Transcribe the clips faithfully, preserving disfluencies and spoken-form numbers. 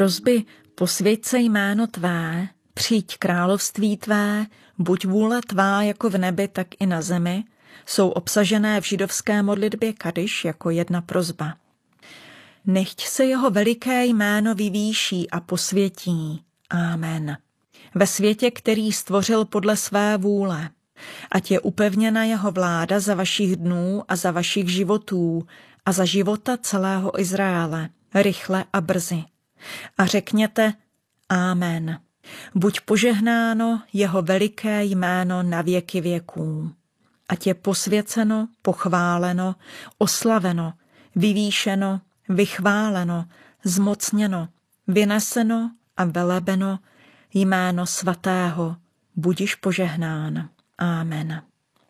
Prosby posvěť se jméno tvé, přijď království tvé, buď vůle tvá jako v nebi, tak i na zemi, jsou obsažené v židovské modlitbě Kadiš jako jedna prosba. Nechť se jeho veliké jméno vyvýší a posvětí. Amen. Ve světě, který stvořil podle své vůle, ať je upevněna jeho vláda za vašich dnů a za vašich životů a za života celého Izraele, rychle a brzy. A řekněte Amen. Buď požehnáno jeho veliké jméno na věky věků. Ať je posvěceno, pochváleno, oslaveno, vyvýšeno, vychváleno, zmocněno, vyneseno a velebeno jméno svatého, budiš požehnán. Amen.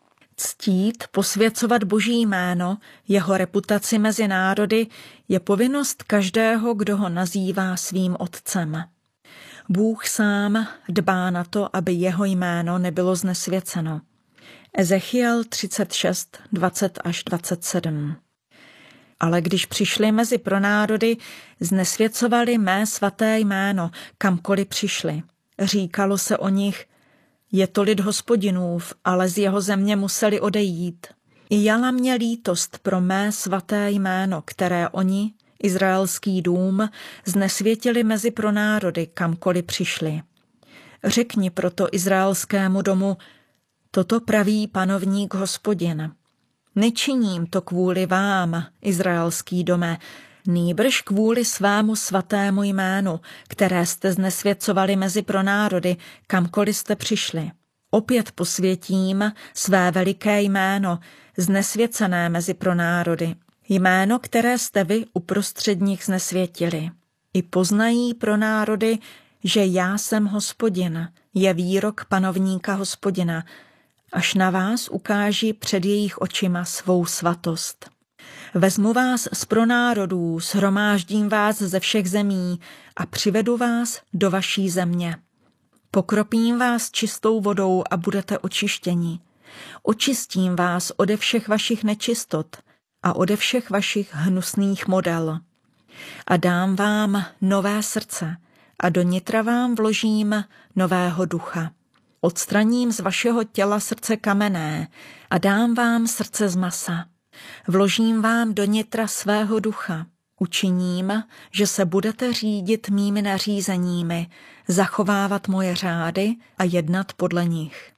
Ctít, posvěcovat Boží jméno, jeho reputaci mezi národy je povinnost každého, kdo ho nazývá svým otcem. Bůh sám dbá na to, aby jeho jméno nebylo znesvěceno. Ezechiel třicet šest, dvacet až dvacet sedm. Ale když přišli mezi pronárody, znesvěcovali mé svaté jméno, kamkoliv přišli. Říkalo se o nich, je to lid Hospodinův, ale z jeho země museli odejít. I jala mě lítost pro mé svaté jméno, které oni, izraelský dům, znesvětili mezi pronárody, kamkoliv přišli. Řekni proto izraelskému domu, toto praví panovník Hospodin. Nečiním to kvůli vám, izraelský dome, nýbrž kvůli svému svatému jménu, které jste znesvěcovali mezi pronárody, kamkoliv jste přišli. Opět posvětím své veliké jméno, znesvěcené mezi pronárody, jméno, které jste vy uprostřed nich znesvětili. I poznají pronárody, že já jsem Hospodin, je výrok panovníka Hospodina, až na vás ukáži před jejich očima svou svatost. Vezmu vás z pronárodů, shromáždím vás ze všech zemí a přivedu vás do vaší země. Pokropím vás čistou vodou a budete očištěni. Očistím vás ode všech vašich nečistot a ode všech vašich hnusných model. A dám vám nové srdce a do nitra vám vložím nového ducha. Odstraním z vašeho těla srdce kamenné a dám vám srdce z masa. Vložím vám do nitra svého ducha. Učiním, že se budete řídit mými nařízeními, zachovávat moje řády a jednat podle nich.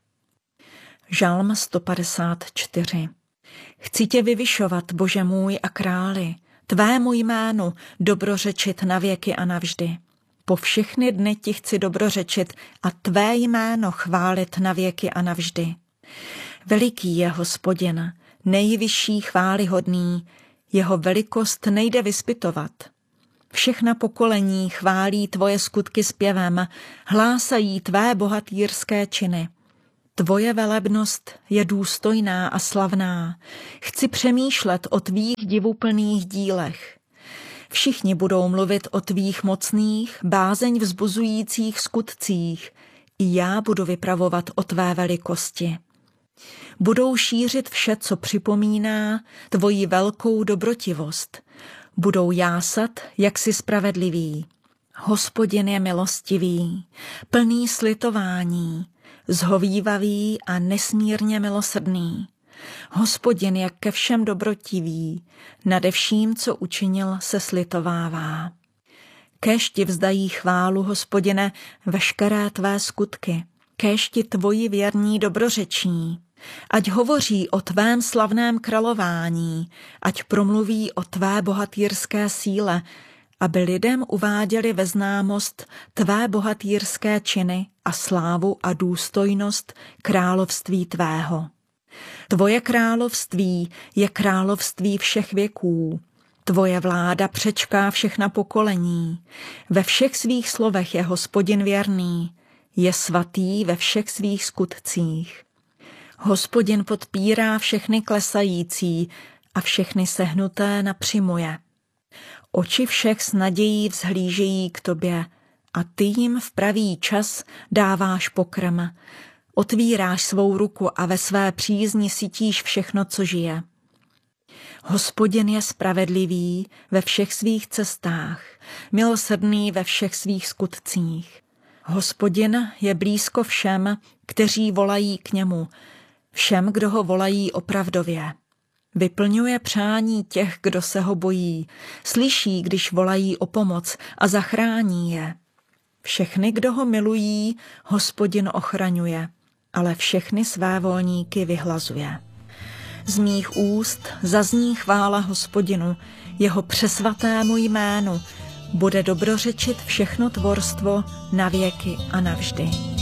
Žalm sto padesát čtyři. Chci tě vyvyšovat, Bože můj a králi, tvému jménu dobrořečit na věky a navždy. Po všechny dny ti chci dobrořečit a tvé jméno chválit na věky a navždy. Veliký je Hospodin, nejvyšší chválihodný, jeho velikost nejde vyspytovat. Všechna pokolení chválí tvoje skutky zpěvem, hlásají tvé bohatýrské činy. Tvoje velebnost je důstojná a slavná. Chci přemýšlet o tvých divuplných dílech. Všichni budou mluvit o tvých mocných, bázeň vzbuzujících skutcích. I já budu vypravovat o tvé velikosti. Budou šířit vše, co připomíná tvoji velkou dobrotivost. Budou jásat, jak jsi spravedlivý. Hospodin je milostivý, plný slitování, zhovívavý a nesmírně milosrdný. Hospodin je ke všem dobrotivý, nade vším, co učinil, se slitovává. Kéž ti vzdají chválu, Hospodine, veškeré tvé skutky, kéž ti tvoji věrní dobrořečí, ať hovoří o tvém slavném králování, ať promluví o tvé bohatýrské síle, aby lidem uváděli ve známost tvé bohatýrské činy a slávu a důstojnost království tvého. Tvoje království je království všech věků. Tvoje vláda přečká všechna pokolení. Ve všech svých slovech je Hospodin věrný. Je svatý ve všech svých skutcích. Hospodin podpírá všechny klesající a všechny sehnuté napřimuje. Oči všech s nadějí vzhlížejí k tobě a ty jim v pravý čas dáváš pokrm. Otvíráš svou ruku a ve své přízni sytíš všechno, co žije. Hospodin je spravedlivý ve všech svých cestách, milosrdný ve všech svých skutcích. Hospodin je blízko všem, kteří volají k němu, všem, kdo ho volají opravdově. Vyplňuje přání těch, kdo se ho bojí, slyší, když volají o pomoc a zachrání je. Všechny, kdo ho milují, Hospodin ochraňuje, ale všechny své volníky vyhlazuje. Z mých úst zazní chvála Hospodinu, jeho přesvatému jménu, bude dobrořečit všechno tvorstvo na věky a navždy.